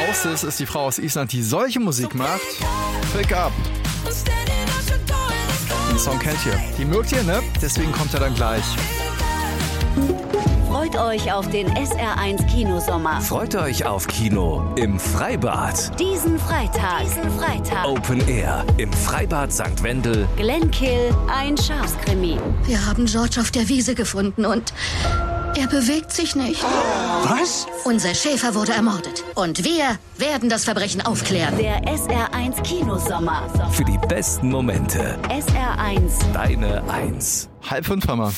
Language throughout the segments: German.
Hostess ist die Frau aus Island, die solche Musik macht. Pick Up. Den Song kennt ihr. Die mögt ihr, ne? Deswegen kommt er dann gleich. Freut euch auf den SR1 Kinosommer. Freut euch auf Kino im Freibad. Diesen Freitag. Open Air im Freibad St. Wendel. Glenkill, ein Schafskrimi. Wir haben George auf der Wiese gefunden und er bewegt sich nicht. Was? Unser Schäfer wurde ermordet. Und wir werden das Verbrechen aufklären. Der SR1 Kinosommer. Für die besten Momente. SR1. Deine 1. 4:30 haben wir.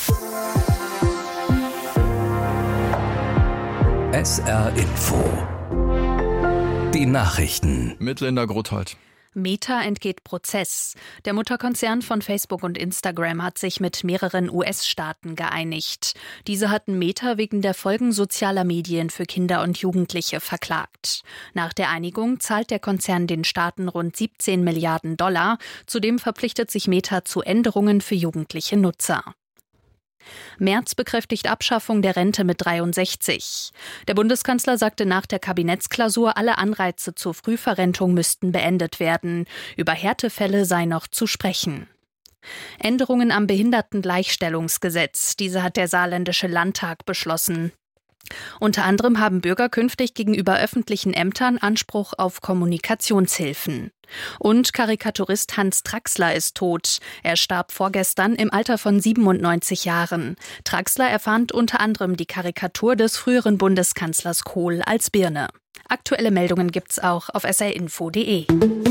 SR Info. Die Nachrichten. Mit Linda Grothold. Meta entgeht Prozess. Der Mutterkonzern von Facebook und Instagram hat sich mit mehreren US-Staaten geeinigt. Diese hatten Meta wegen der Folgen sozialer Medien für Kinder und Jugendliche verklagt. Nach der Einigung zahlt der Konzern den Staaten rund 17 Milliarden $. Zudem verpflichtet sich Meta zu Änderungen für jugendliche Nutzer. Merz bekräftigt Abschaffung der Rente mit 63. Der Bundeskanzler sagte nach der Kabinettsklausur, alle Anreize zur Frühverrentung müssten beendet werden. Über Härtefälle sei noch zu sprechen. Änderungen am Behindertengleichstellungsgesetz. Diese hat der Saarländische Landtag beschlossen. Unter anderem haben Bürger künftig gegenüber öffentlichen Ämtern Anspruch auf Kommunikationshilfen. Und Karikaturist Hans Traxler ist tot. Er starb vorgestern im Alter von 97 Jahren. Traxler erfand unter anderem die Karikatur des früheren Bundeskanzlers Kohl als Birne. Aktuelle Meldungen gibt's auch auf srinfo.de.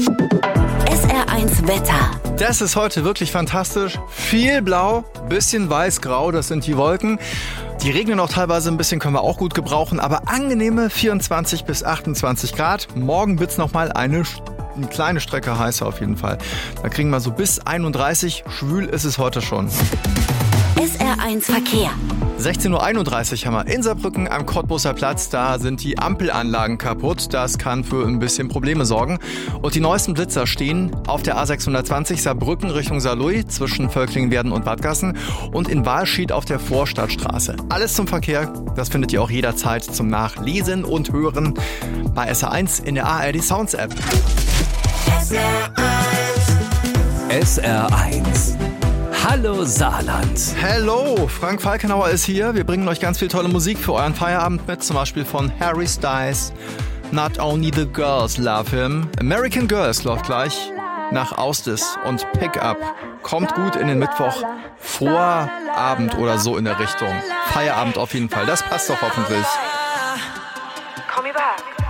SR1 Wetter. Das ist heute wirklich fantastisch. Viel Blau, bisschen weiß-grau, das sind die Wolken. Die regnen auch teilweise ein bisschen, können wir auch gut gebrauchen, aber angenehme 24 bis 28 Grad. Morgen wird's nochmal eine kleine Strecke heißer auf jeden Fall. Da kriegen wir so bis 31. Schwül ist es heute schon. SR1 Verkehr. 16:31 Uhr haben wir in Saarbrücken am Cottbuser Platz. Da sind die Ampelanlagen kaputt. Das kann für ein bisschen Probleme sorgen. Und die neuesten Blitzer stehen auf der A620 Saarbrücken Richtung Saarlouis zwischen Völklingenwerden und Wadgassen und in Walschied auf der Vorstadtstraße. Alles zum Verkehr, das findet ihr auch jederzeit zum Nachlesen und Hören bei SR1 in der ARD Sounds App. SR1. Hallo Saarland. Hello, Frank Falkenauer ist hier. Wir bringen euch ganz viel tolle Musik für euren Feierabend mit, zum Beispiel von Harry Styles. Not Only the Girls Love Him. American Girls läuft gleich nach Austis und Pick Up. Kommt gut in den Mittwoch, Vorabend oder so in der Richtung. Feierabend auf jeden Fall, das passt doch hoffentlich. Call me back.